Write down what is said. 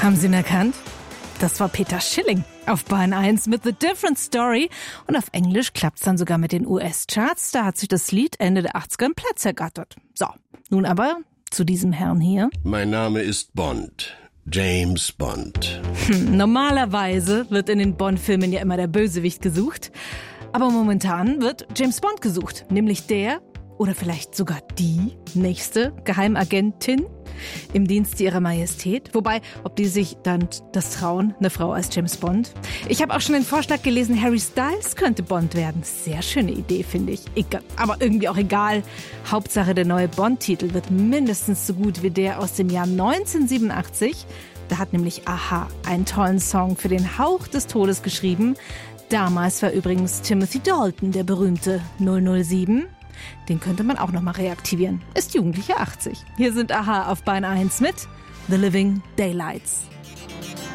Haben Sie ihn erkannt? Das war Peter Schilling auf Bahn 1 mit The Different Story. Und auf Englisch klappt's dann sogar mit den US-Charts. Da hat sich das Lied Ende der 80er einen Platz ergattert. So, nun aber zu diesem Herrn hier. Mein Name ist Bond. James Bond. Normalerweise wird in den Bond-Filmen ja immer der Bösewicht gesucht. Aber momentan wird James Bond gesucht. Nämlich der oder vielleicht sogar die nächste Geheimagentin im Dienste ihrer Majestät. Wobei, ob die sich dann das trauen, eine Frau als James Bond. Ich habe auch schon den Vorschlag gelesen, Harry Styles könnte Bond werden. Sehr schöne Idee, finde ich. Aber irgendwie auch egal. Hauptsache, der neue Bond-Titel wird mindestens so gut wie der aus dem Jahr 1987. Da hat nämlich a-ha einen tollen Song für den Hauch des Todes geschrieben. Damals war übrigens Timothy Dalton der berühmte 007. Den könnte man auch nochmal reaktivieren. Ist Jugendliche 80. Hier sind a-ha auf Bahn 1 mit The Living Daylights.